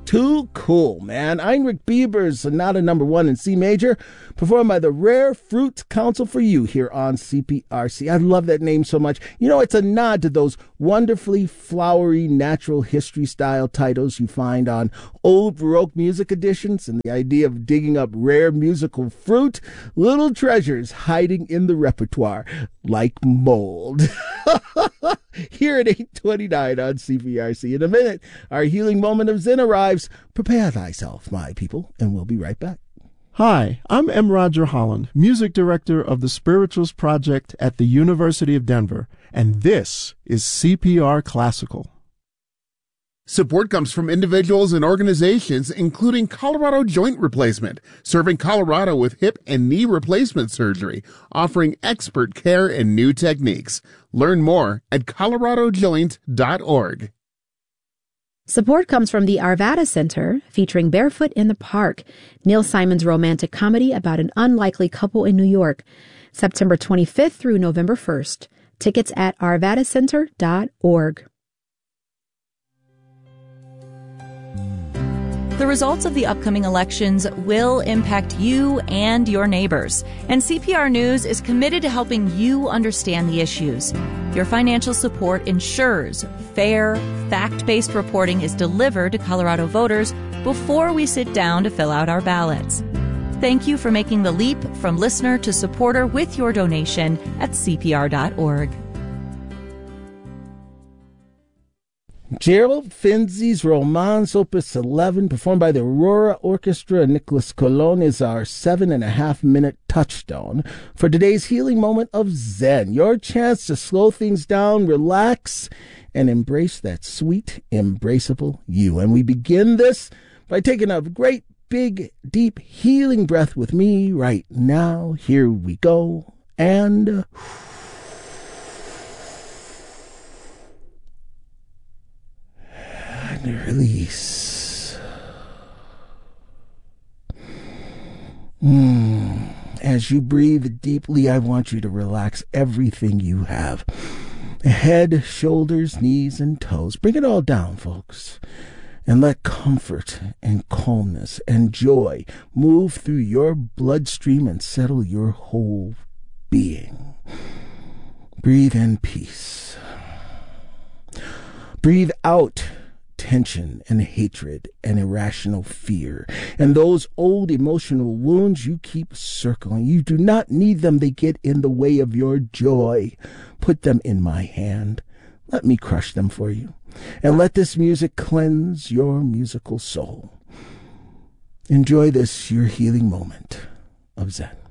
Too cool, man. Heinrich Bieber's Sonata Number 1 in C major, performed by the Rare Fruit Council for You here on CPRC. I love that name so much. You know, it's a nod to those wonderfully flowery natural history style titles you find on old Baroque music editions, and the idea of digging up rare musical fruit, little treasures hiding in the repertoire like mold. Here at 8:29 on CPRC. In a minute, our healing moment of Zen arrives. Prepare thyself, my people, and we'll be right back. Hi, I'm M. Roger Holland, Music Director of the Spirituals Project at the University of Denver, and this is CPR Classical. Support comes from individuals and organizations, including Colorado Joint Replacement, serving Colorado with hip and knee replacement surgery, offering expert care and new techniques. Learn more at coloradojoint.org. Support comes from the Arvada Center, featuring Barefoot in the Park, Neil Simon's romantic comedy about an unlikely couple in New York, September 25th through November 1st. Tickets at arvadacenter.org. The results of the upcoming elections will impact you and your neighbors, and CPR News is committed to helping you understand the issues. Your financial support ensures fair, fact-based reporting is delivered to Colorado voters before we sit down to fill out our ballots. Thank you for making the leap from listener to supporter with your donation at CPR.org. Gerald Finzi's Romance Opus 11, performed by the Aurora Orchestra and Nicholas Colon, is our 7.5-minute touchstone for today's healing moment of Zen. Your chance to slow things down, relax, and embrace that sweet, embraceable you. And we begin this by taking a great, big, deep healing breath with me right now. Here we go. And release. As you breathe deeply, I want you to relax everything you have. Head, shoulders, knees, and toes. Bring it all down, folks. And let comfort and calmness and joy move through your bloodstream and settle your whole being. Breathe in peace. Breathe out tension and hatred and irrational fear and those old emotional wounds you keep circling. You do not need them. They get in the way of your joy. Put them in my hand. Let me crush them for you, and let this music cleanse your musical soul. Enjoy this, your healing moment of Zen.